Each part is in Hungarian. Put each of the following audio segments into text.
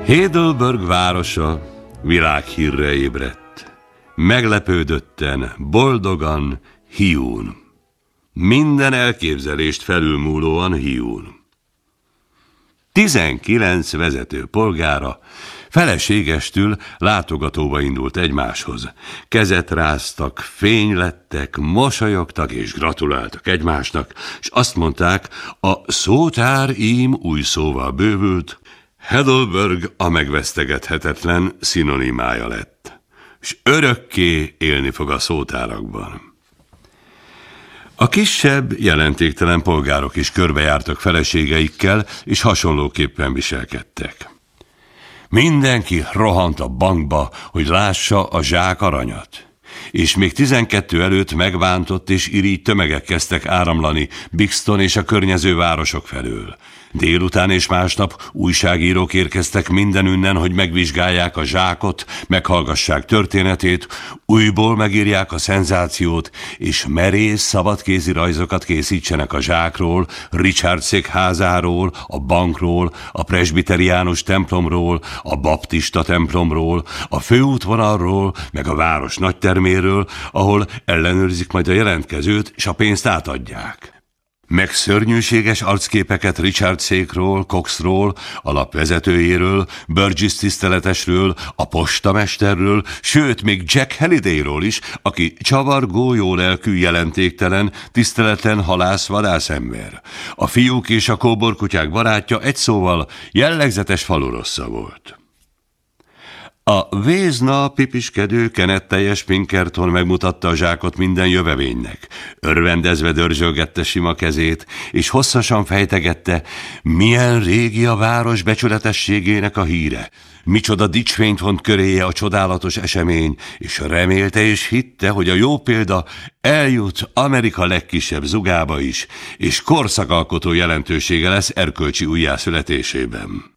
Heidelberg városa világhírre ébredt. Meglepődötten, boldogan, hiún. Minden elképzelést felülmúlóan hiún. 19 vezető polgára feleségestül látogatóba indult egymáshoz. Kezet ráztak, fénylettek, mosolyogtak és gratuláltak egymásnak, és azt mondták, a szótár ím új szóval bővült, Heidelberg a megvesztegethetetlen szinonimája lett, és örökké élni fog a szótárakban. A kisebb, jelentéktelen polgárok is körbejártak feleségeikkel, és hasonlóképpen viselkedtek. Mindenki rohant a bankba, hogy lássa a zsák aranyat. És még 12 előtt megbántott és irigy tömegek kezdtek áramlani Bixton és a környező városok felől. Délután és másnap újságírók érkeztek mindenünnen, hogy megvizsgálják a zsákot, meghallgassák történetét, újból megírják a szenzációt, és merész szabadkézi rajzokat készítsenek a zsákról, Richard székházáról, a bankról, a presbiteriánus templomról, a baptista templomról, a főútvonalról, meg a város nagyterméről, ahol ellenőrzik majd a jelentkezőt, és a pénzt átadják. Meg szörnyűséges arcképeket Richard székről, Coxról, a lap vezetőjéről, Burgess tiszteletesről, a postamesterről, sőt, még Jack Hallidayról is, aki csavargó, jólelkű, jelentéktelen, tiszteletlen halász-vadászember. A fiúk és a kóborkutyák barátja, egy szóval jellegzetes falurossza volt. A Vézna pipiskedő, kenetteljes Pinkerton megmutatta a zsákot minden jövevénynek. Örvendezve dörzsölgette sima kezét, és hosszasan fejtegette, milyen régi a város becsületességének a híre. Micsoda dicsfényt vont köréje a csodálatos esemény, és remélte és hitte, hogy a jó példa eljut Amerika legkisebb zugába is, és korszakalkotó jelentősége lesz erkölcsi újjászületésében.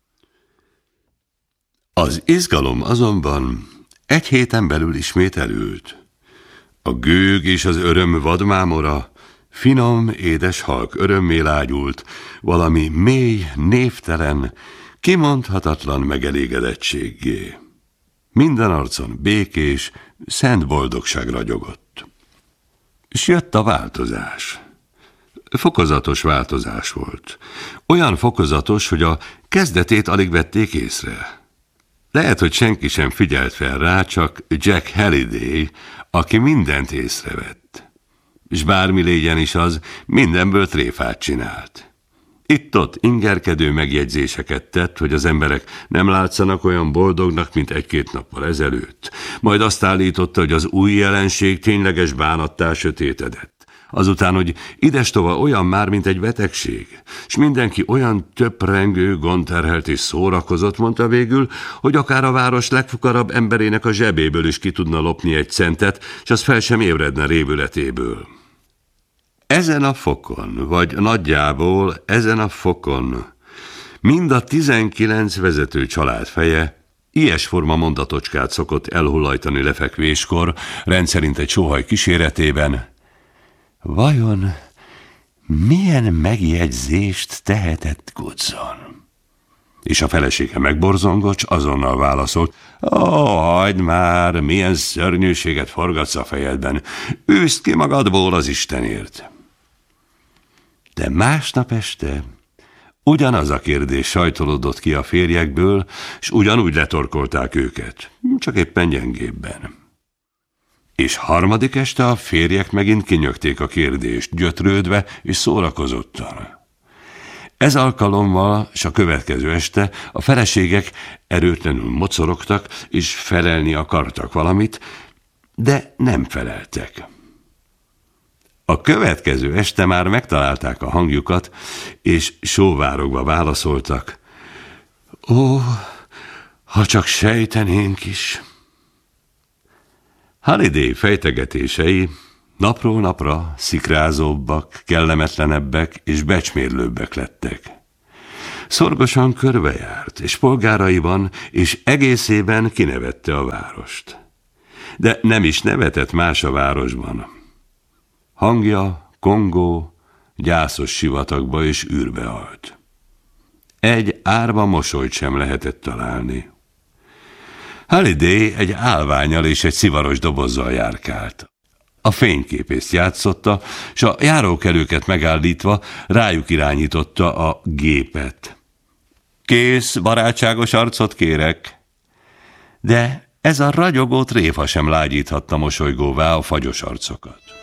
Az izgalom azonban egy héten belül ismét elült. A gőg és az öröm vadmámora finom, édes halk örömmé lágyult, valami mély, névtelen, kimondhatatlan megelégedettséggé. Minden arcon békés, szent boldogság ragyogott. És jött a változás. Fokozatos változás volt. Olyan fokozatos, hogy a kezdetét alig vették észre. Lehet, hogy senki sem figyelt fel rá, csak Jack Halliday, aki mindent észrevett. És bármi légyen is az, mindenből tréfát csinált. Itt-ott ingerkedő megjegyzéseket tett, hogy az emberek nem látszanak olyan boldognak, mint egy-két nappal ezelőtt. Majd azt állította, hogy az új jelenség tényleges bánattá sötétedett. Azután, hogy idestova olyan már, mint egy betegség, és mindenki olyan töprengő, gondterhelt és szórakozott, mondta végül, hogy akár a város legfukarabb emberének a zsebéből is ki tudna lopni egy centet, és az fel sem ébredne révületéből. Ezen a fokon, vagy nagyjából ezen a fokon, mind a 19 vezető család feje ilyesforma mondatocskát szokott elhullajtani lefekvéskor, rendszerint egy sóhaj kíséretében. Vajon milyen megjegyzést tehetett Goodson? És a felesége megborzongott, s azonnal válaszolt, hagyd már, milyen szörnyűséget forgatsz a fejedben, űzd ki magadból az Istenért. De másnap este ugyanaz a kérdés sajtolódott ki a férjekből, s ugyanúgy letorkolták őket, csak éppen gyengébben. És harmadik este a férjek megint kinyögték a kérdést, gyötrődve és szórakozottan. Ez alkalommal, s a következő este a feleségek erőtlenül mocorogtak, és felelni akartak valamit, de nem feleltek. A következő este már megtalálták a hangjukat, és sóvárogva válaszoltak. Ó, ha csak sejtenénk is! Halliday fejtegetései napról napra szikrázóbbak, kellemetlenebbek és becsmérlőbbek lettek. Szorgosan körbejárt, és polgáraiban és egészében kinevette a várost. De nem is nevetett más a városban. Hangja, kongó, gyászos sivatagba és űrbe halt. Egy árva mosolyt sem lehetett találni. Halliday egy állvánnyal és egy szivaros dobozzal járkált. A fényképészt játszotta, s a járókelőket megállítva rájuk irányította a gépet. Kész, barátságos arcot kérek. De ez a ragyogó tréfa sem lágyíthatta mosolygóvá a fagyos arcokat.